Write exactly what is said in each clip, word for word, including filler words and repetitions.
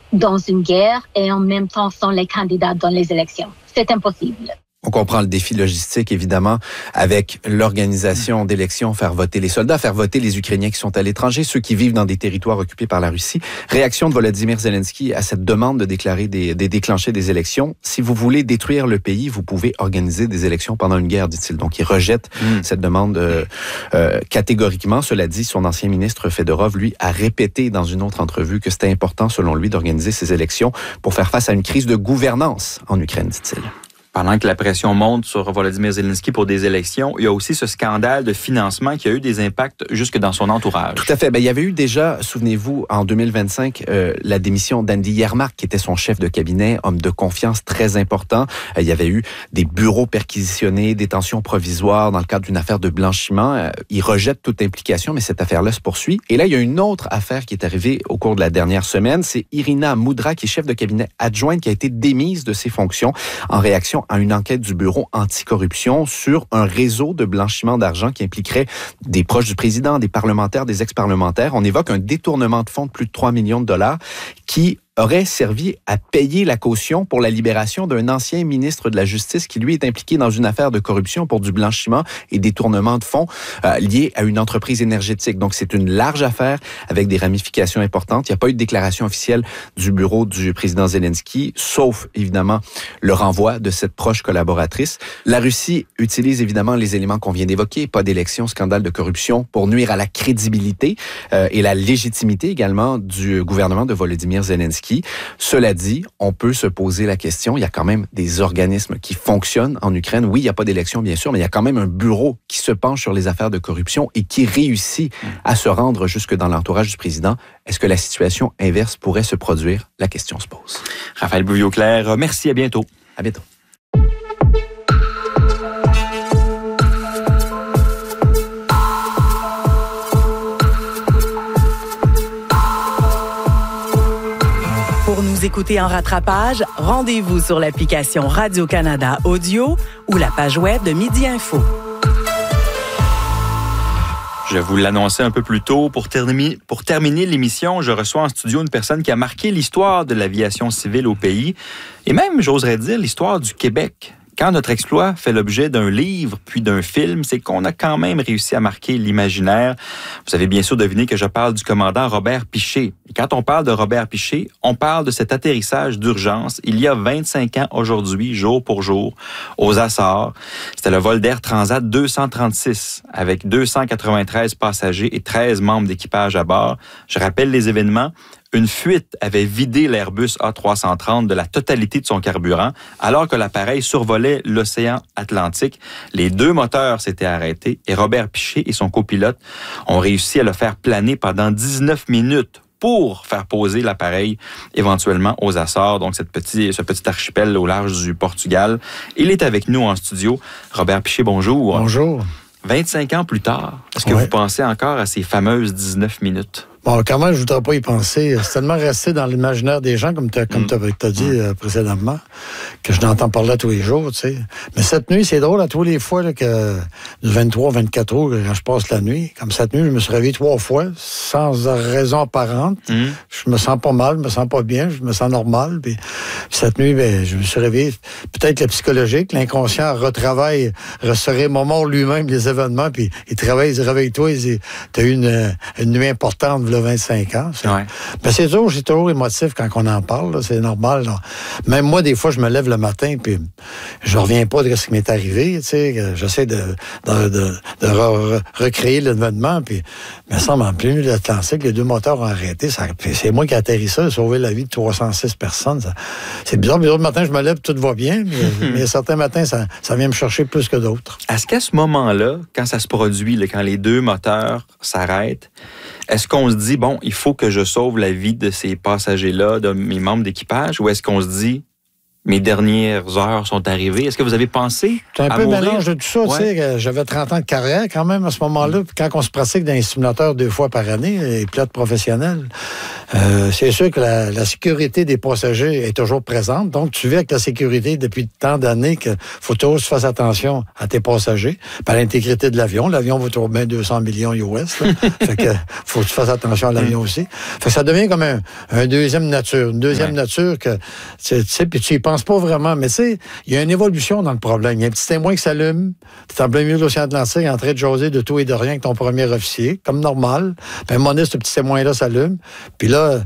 dans une guerre et en même temps sont les candidats dans les élections. C'est impossible. On comprend le défi logistique, évidemment, avec l'organisation d'élections, faire voter les soldats, faire voter les Ukrainiens qui sont à l'étranger, ceux qui vivent dans des territoires occupés par la Russie. Réaction de Volodymyr Zelensky à cette demande de déclarer des, de déclencher des élections. Si vous voulez détruire le pays, vous pouvez organiser des élections pendant une guerre, dit-il. Donc, il rejette mmh. cette demande euh, euh, catégoriquement. Cela dit, son ancien ministre Fedorov, lui, a répété dans une autre entrevue que c'était important, selon lui, d'organiser ces élections pour faire face à une crise de gouvernance en Ukraine, dit-il. Pendant que la pression monte sur Volodymyr Zelensky pour des élections, il y a aussi ce scandale de financement qui a eu des impacts jusque dans son entourage. Tout à fait. Ben, il y avait eu déjà, souvenez-vous, en deux mille vingt-cinq, euh, la démission d'Andy Yermak, qui était son chef de cabinet, homme de confiance très important. Euh, il y avait eu des bureaux perquisitionnés, détention provisoire dans le cadre d'une affaire de blanchiment. Euh, il rejette toute implication, mais cette affaire-là se poursuit. Et là, il y a une autre affaire qui est arrivée au cours de la dernière semaine. C'est Irina Moudra, qui est chef de cabinet adjointe, qui a été démise de ses fonctions en réaction à une enquête du Bureau anticorruption sur un réseau de blanchiment d'argent qui impliquerait des proches du président, des parlementaires, des ex-parlementaires. On évoque un détournement de fonds de plus de trois millions de dollars qui aurait servi à payer la caution pour la libération d'un ancien ministre de la Justice qui, lui, est impliqué dans une affaire de corruption pour du blanchiment et détournement de fonds euh, liés à une entreprise énergétique. Donc, c'est une large affaire avec des ramifications importantes. Il n'y a pas eu de déclaration officielle du bureau du président Zelensky, sauf, évidemment, le renvoi de cette proche collaboratrice. La Russie utilise, évidemment, les éléments qu'on vient d'évoquer, pas d'élection, scandale de corruption, pour nuire à la crédibilité euh, et la légitimité également du gouvernement de Volodymyr Zelensky. Cela dit, on peut se poser la question, il y a quand même des organismes qui fonctionnent en Ukraine. Oui, il n'y a pas d'élection, bien sûr, mais il y a quand même un bureau qui se penche sur les affaires de corruption et qui réussit à se rendre jusque dans l'entourage du président. Est-ce que la situation inverse pourrait se produire? La question se pose. Raphaël Bouvier-Auclair, merci, à bientôt. À bientôt. Pour nous écouter en rattrapage, rendez-vous sur l'application Radio-Canada Audio ou la page web de Midi Info. Je vous l'annonçais un peu plus tôt. Pour, termi- pour terminer l'émission, je reçois en studio une personne qui a marqué l'histoire de l'aviation civile au pays et même, j'oserais dire, l'histoire du Québec. Quand notre exploit fait l'objet d'un livre puis d'un film, c'est qu'on a quand même réussi à marquer l'imaginaire. Vous avez bien sûr deviné que je parle du commandant Robert Piché. Et quand on parle de Robert Piché, on parle de cet atterrissage d'urgence il y a vingt-cinq ans aujourd'hui, jour pour jour, aux Açores. C'était le vol d'Air Transat deux cent trente-six avec deux cent quatre-vingt-treize passagers et treize membres d'équipage à bord. Je rappelle les événements. Une fuite avait vidé l'Airbus A trois cent trente de la totalité de son carburant, alors que l'appareil survolait l'océan Atlantique. Les deux moteurs s'étaient arrêtés et Robert Piché et son copilote ont réussi à le faire planer pendant dix-neuf minutes pour faire poser l'appareil éventuellement aux Açores, donc cette petit, ce petit archipel au large du Portugal. Il est avec nous en studio. Robert Piché, bonjour. Bonjour. vingt-cinq ans plus tard, est-ce que ouais. vous pensez encore à ces fameuses dix-neuf minutes? Bon, quand même, je ne voudrais pas y penser. C'est tellement resté dans l'imaginaire des gens, comme tu comme mm. as dit mm. euh, précédemment, que je n'entends parler tous les jours, tu sais. Mais cette nuit, c'est drôle, à tous les fois, là, que du vingt-trois au vingt-quatre août, quand je passe la nuit, comme cette nuit, je me suis réveillé trois fois, sans raison apparente. Mm. Je me sens pas mal, je me sens pas bien, je me sens normal. Puis cette nuit, ben, je me suis réveillé. Peut-être le psychologique, l'inconscient retravaille, se remémore lui-même les événements, puis il travaille, il dit, réveille-toi, tu as eu une, une nuit importante, le vingt-cinq ans. C'est, ouais. ben c'est toujours, c'est toujours émotif quand on en parle, là, c'est normal. Là. Même moi, des fois, je me lève le matin puis je reviens pas de ce qui m'est arrivé. Tu sais, j'essaie de, de, de, de re, recréer l'événement. Puis, il me semble, en plein milieu de l'Atlantique, les deux moteurs ont arrêté. Ça, c'est moi qui ai atterri ça, sauvé la vie de trois cent six personnes. Ça, c'est bizarre. Les autres matins, je me lève, tout va bien. Mais, mais certains matins, ça, ça vient me chercher plus que d'autres. Est-ce qu'à ce moment-là, quand ça se produit, là, quand les deux moteurs s'arrêtent, est-ce qu'on se dit, bon, il faut que je sauve la vie de ces passagers-là, de mes membres d'équipage, ou est-ce qu'on se dit, mes dernières heures sont arrivées. Est-ce que vous avez pensé C'est un à peu mourir? mélange de tout ça. Ouais. Tu sais, j'avais trente ans de carrière quand même à ce moment-là. Puis quand on se pratique dans les simulateurs deux fois par année, les pilotes professionnels, euh, c'est sûr que la, la sécurité des passagers est toujours présente. Donc, tu vis avec la sécurité depuis tant d'années qu'il faut toujours que tu fasses attention à tes passagers, puis à l'intégrité de l'avion. L'avion vaut toujours bien deux cents millions U S. Là. Fait que faut que tu fasses attention à l'avion aussi. Fait que ça devient comme un, un deuxième nature. Une deuxième ouais. nature que, tu sais, puis tu y penses pas vraiment. Mais tu sais, il y a une évolution dans le problème. Il y a un petit témoin qui s'allume. Tu es en plein milieu de l'océan Atlantique en train de jaser de tout et de rien avec ton premier officier, comme normal. Puis à un moment donné, ce petit témoin-là s'allume. Puis là,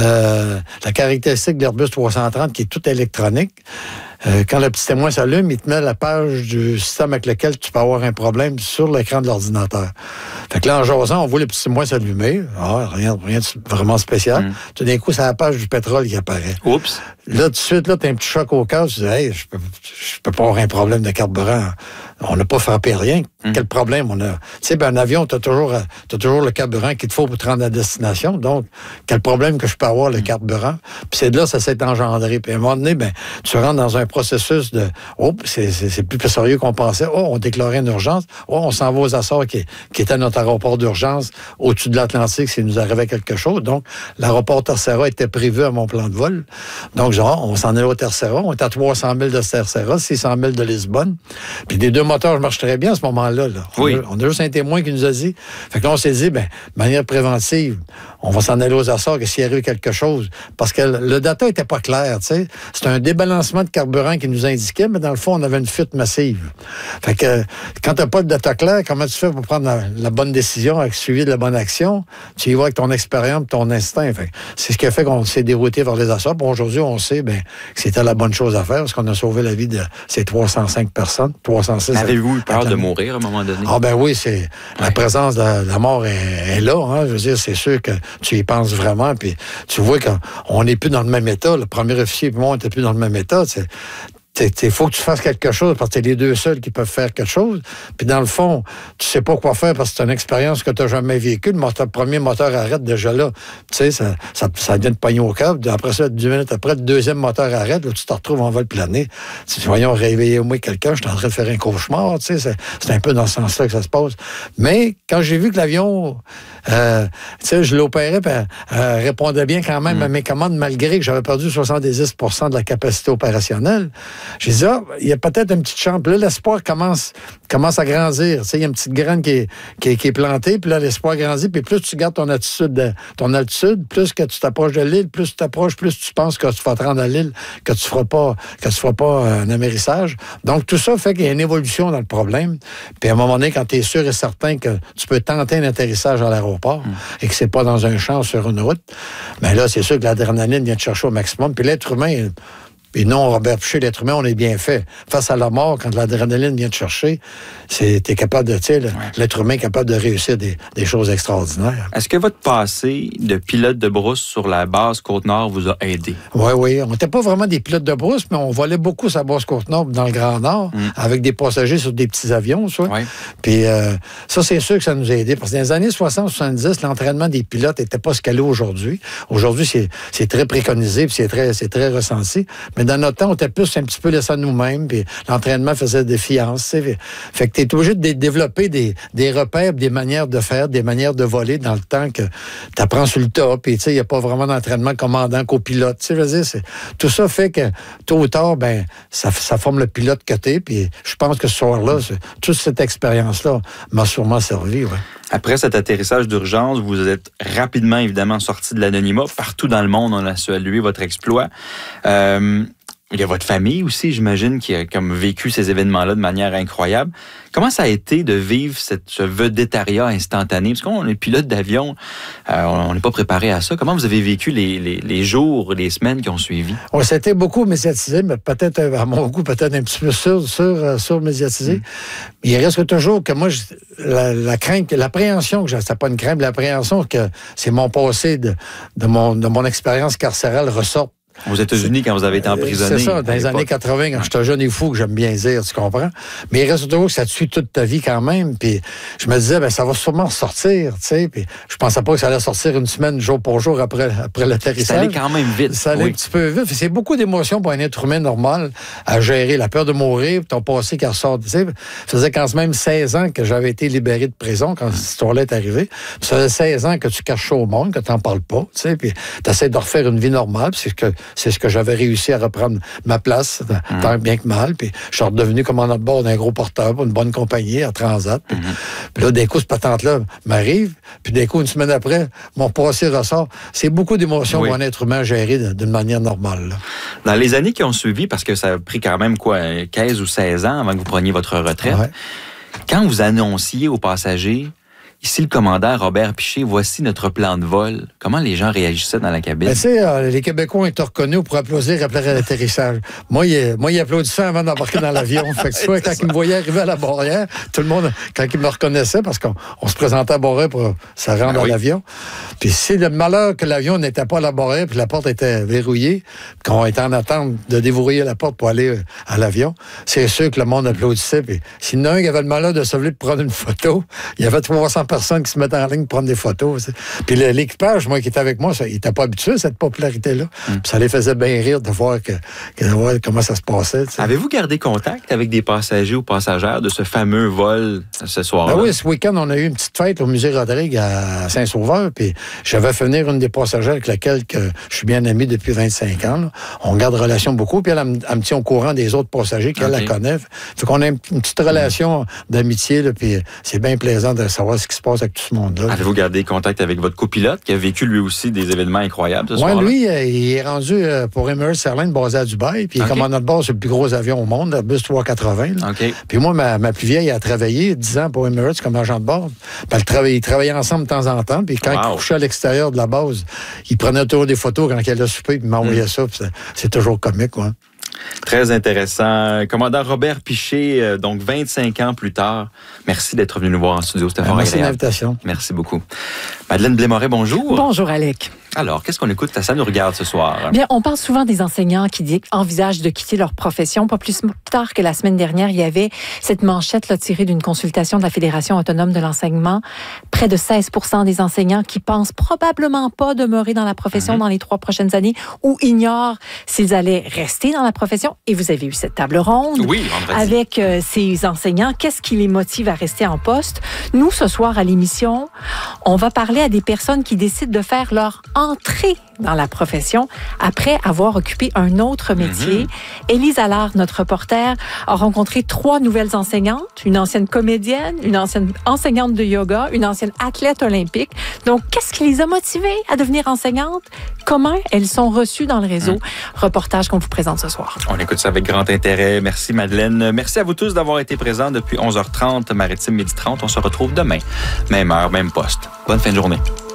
la, la caractéristique de l'Airbus trois cent trente, qui est tout électronique, Euh, quand le petit témoin s'allume, il te met la page du système avec lequel tu peux avoir un problème sur l'écran de l'ordinateur. Fait que là, en jasant, on voit le petit témoin s'allumer. Ah, rien, rien de vraiment spécial. Mm. Tout d'un coup, c'est la page du pétrole qui apparaît. Oups. Là, tout de suite, là, t'as un petit choc au cœur. Tu dis, hey, je peux, je peux pas avoir un problème de carburant. On n'a pas frappé rien. Mm. Quel problème on a? Tu sais, ben, un avion, t'as toujours, t'as toujours le carburant qu'il te faut pour te rendre à destination. Donc, quel problème que je peux avoir, le mm. carburant? Puis c'est de là, ça s'est engendré. Puis à un moment donné, ben, tu rentres dans un processus de oh, c'est, c'est, c'est plus sérieux qu'on pensait. Oh, on déclarait une urgence. Oh, on s'en va aux Açores, qui, qui était notre aéroport d'urgence au-dessus de l'Atlantique s'il nous arrivait quelque chose. Donc, l'aéroport Terceira était prévu à mon plan de vol. Donc, genre, on s'en est au Terceira. On est à trois cent mille de Terceira, six cent mille de Lisbonne. Puis les deux moteurs marchent très bien à ce moment-là. Là. Oui. On, a, on a juste un témoin qui nous a dit. Fait que là, on s'est dit, ben, de manière préventive, on va s'en aller aux Açores que s'il arrive quelque chose. Parce que le data était pas clair, tu sais. C'était un débalancement de carburant qui nous indiquait, mais dans le fond, on avait une fuite massive. Fait que quand tu n'as pas de data claire, comment tu fais pour prendre la, la bonne décision avec suivi de la bonne action? Tu y vas avec ton expérience et ton instinct. Fait que c'est ce qui a fait qu'on s'est dérouté vers les Açores. Bon, aujourd'hui, on sait ben, que c'était la bonne chose à faire parce qu'on a sauvé la vie de ces trois cent cinq personnes, trois cent six. Avez-vous eu peur de mourir à un moment donné? Ah ben oui, c'est ouais. La présence de la, la mort est, est là. Hein. Je veux dire, c'est sûr que tu y penses vraiment. Puis tu vois qu'on n'est plus dans le même état. Le premier officier et moi, on n'était plus dans le même état. C'est, il faut que tu fasses quelque chose parce que t'es les deux seuls qui peuvent faire quelque chose. Puis dans le fond, tu sais pas quoi faire parce que c'est une expérience que tu n'as jamais vécue. Le, moteur, le premier moteur arrête déjà là. Tu sais, ça, ça, ça vient de pogner au câble. Après ça, dix minutes après, le deuxième moteur arrête. Là, tu te retrouves en vol plané. Si voyons, réveillez-moi quelqu'un, je suis en train de faire un cauchemar. Tu sais, c'est, c'est un peu dans ce sens-là que ça se passe. Mais quand j'ai vu que l'avion, euh, tu sais, je l'opérais, puis euh, répondait bien quand même mmh. à mes commandes, malgré que j'avais perdu soixante-dix pour cent de la capacité opérationnelle. J'ai dit, ah, il y a peut-être une petite chambre. Là, l'espoir commence, commence à grandir. Tu sais, il y a une petite graine qui est, qui est, qui est plantée, puis là, l'espoir grandit, puis plus tu gardes ton altitude, de, ton altitude, plus que tu t'approches de l'île, plus tu t'approches, plus tu penses que tu vas te rendre à l'île, que tu feras pas, que tu feras pas un amérissage. Donc, tout ça fait qu'il y a une évolution dans le problème. Puis à un moment donné, quand tu es sûr et certain que tu peux tenter un atterrissage à l'aéroport mmh. et que c'est pas dans un champ sur une route, bien là, c'est sûr que l'adrénaline vient te chercher au maximum. Puis l'être humain... Et non, Robert Piché, l'être humain, on est bien fait. Face à la mort, quand l'adrénaline vient te chercher, c'est, t'es capable de, tu sais, ouais. l'être humain est capable de réussir des, des choses extraordinaires. Est-ce que votre passé de pilote de brousse sur la base Côte-Nord vous a aidé? Oui, oui. On n'était pas vraiment des pilotes de brousse, mais on volait beaucoup sa base Côte-Nord dans le Grand Nord, mm. avec des passagers sur des petits avions, ça. Ouais. Puis euh, ça, c'est sûr que ça nous a aidé. Parce que dans les années soixante soixante-dix, l'entraînement des pilotes n'était pas ce qu'elle est aujourd'hui. Aujourd'hui, c'est, c'est très préconisé, puis c'est très, c'est très ressenti. Mais dans notre temps, on était plus un petit peu laissé à nous-mêmes, puis l'entraînement faisait défiance. Fait, fait que tu es obligé de développer des, des repères, des manières de faire, des manières de voler dans le temps que tu apprends sur le tas, puis il n'y a pas vraiment d'entraînement commandant copilote. Je veux dire, c'est, tout ça fait que tôt ou tard, ben, ça, ça forme le pilote que t'es, puis je pense que ce soir-là, toute cette expérience-là m'a sûrement servi. Ouais. Après cet atterrissage d'urgence, vous êtes rapidement, évidemment, sorti de l'anonymat. Partout dans le monde, on a salué votre exploit. Euh, il y a votre famille aussi, j'imagine, qui a comme vécu ces événements-là de manière incroyable. Comment ça a été de vivre cette, ce vedettariat instantané? Parce qu'on est pilote d'avion, euh, on n'est pas préparé à ça. Comment vous avez vécu les, les, les jours, les semaines qui ont suivi? Oui, c'était beaucoup médiatisé, mais peut-être, à mon goût, peut-être un petit peu sur, sur, sur médiatisé. Mm. Il reste toujours que moi, je, la, la crainte, l'appréhension que j'ai, c'était pas une crainte, l'appréhension que c'est mon passé de, de, mon, de mon expérience carcérale ressorte Aux États-Unis, quand vous avez été emprisonné. C'est ça, dans les années quatre-vingts, quand j'étais jeune et fou, que j'aime bien dire, tu comprends? Mais il reste toujours que ça te suit toute ta vie quand même. Puis je me disais, ben ça va sûrement sortir, tu sais. Puis je pensais pas que ça allait sortir une semaine, jour pour jour, après, après l'atterrissage. Ça allait quand même vite. Ça allait oui. un petit peu vite. C'est beaucoup d'émotions pour un être humain normal à gérer. La peur de mourir, puis ton passé qui ressort. Tu sais, ça faisait quand même seize ans que j'avais été libéré de prison quand cette histoire-là est arrivée. Puis ça faisait seize ans que tu caches ça au monde, que tu n'en parles pas, tu sais. Puis tu essaies de refaire une vie normale. Puis c'est ce que, c'est ce que j'avais réussi à reprendre ma place, mmh. tant bien que mal. Puis je suis redevenu commandant de bord d'un gros porteur pour une bonne compagnie à Transat. Puis, mmh. puis là, d'un coup, cette patente-là m'arrive. Puis d'un coup, une semaine après, mon passé ressort. C'est beaucoup d'émotions oui. pour un être humain géré d'une manière normale. Là. Dans les années qui ont suivi, parce que ça a pris quand même quoi, quinze ou seize ans avant que vous preniez votre retraite, ouais. quand vous annonciez aux passagers ici, le commandant Robert Piché, voici notre plan de vol. Comment les gens réagissaient dans la cabine? Ben, tu sais, euh, les Québécois ont été reconnus pour applaudir après l'atterrissage. Moi, il, moi, il applaudissait avant d'embarquer dans l'avion. Fait que soit quand il me voyait arriver à la barrière, tout le monde, quand il me reconnaissait, parce qu'on on se présentait à la barrière pour se rendre ben à oui. l'avion. Puis c'est le malheur que l'avion n'était pas à la barrière, puis la porte était verrouillée, qu'on était en attente de déverrouiller la porte pour aller à l'avion. C'est sûr que le monde applaudissait. Puis s'il y en a un qui avait le malheur de se lever pour prendre une photo, il y avait trois cents personnes qui se mettaient en ligne pour prendre des photos. T'sais. Puis l'équipage, moi, qui était avec moi, ça, il n'était pas habitué à cette popularité-là. Mm. Puis ça les faisait bien rire de voir, que, que, de voir comment ça se passait. T'sais. Avez-vous gardé contact avec des passagers ou passagères de ce fameux vol ce soir-là? Ben oui, ce week-end, on a eu une petite fête au musée Rodrigue à Saint-Sauveur. Puis j'avais fait venir une des passagères avec laquelle que je suis bien ami depuis vingt-cinq ans. Là. On garde relation beaucoup. Puis elle, elle, elle me tient au courant des autres passagers qu'elle okay. la connaît. Fait qu'on a une, une petite relation mm. d'amitié. Là, puis c'est bien plaisant de savoir ce qui se passe avec tout ce monde-là. Avez-vous gardé contact avec votre copilote qui a vécu lui aussi des événements incroyables ce soir-là? Oui, lui, euh, il est rendu euh, pour Emirates Airlines basé à Dubaï, puis il okay. est commandant de bord sur le plus gros avion au monde, l'Airbus trois cent quatre-vingts. Okay. Puis moi, ma, ma plus vieille a travaillé dix ans pour Emirates comme agent de bord. Puis elle travaillait, ils travaillaient ensemble de temps en temps, puis quand wow. il couchait à l'extérieur de la base, il prenait toujours des photos quand il allait souper, puis il m'envoyait mm. ça, puis c'est toujours comique, quoi. Très intéressant. Commandant Robert Piché, euh, donc vingt-cinq ans plus tard. Merci d'être venu nous voir en studio. C'était fort agréable. Merci de l'invitation. Merci beaucoup. Madeleine Blais-Moret, bonjour. Bonjour, Alec. Alors, qu'est-ce qu'on écoute? Ça nous regarde ce soir. Bien, on parle souvent des enseignants qui envisagent de quitter leur profession. Pas plus tard que la semaine dernière, il y avait cette manchette là, tirée d'une consultation de la Fédération autonome de l'enseignement. Près de seize pour cent des enseignants qui pensent probablement pas demeurer dans la profession mm-hmm. dans les trois prochaines années ou ignorent s'ils allaient rester dans la profession. Et vous avez eu cette table ronde oui, avec euh, ces enseignants. Qu'est-ce qui les motive à rester en poste? Nous, ce soir, à l'émission, on va parler à des personnes qui décident de faire leur entrée dans la profession après avoir occupé un autre métier. Mm-hmm. Élise Allard, notre reporter, a rencontré trois nouvelles enseignantes, une ancienne comédienne, une ancienne enseignante de yoga, une ancienne athlète olympique. Donc, qu'est-ce qui les a motivées à devenir enseignantes? Comment elles sont reçues dans le réseau? Mm. Reportage qu'on vous présente ce soir. On écoute ça avec grand intérêt. Merci Madeleine. Merci à vous tous d'avoir été présents depuis onze heures trente, Maritime Midi trente. On se retrouve demain. Même heure, même poste. Bonne fin de journée.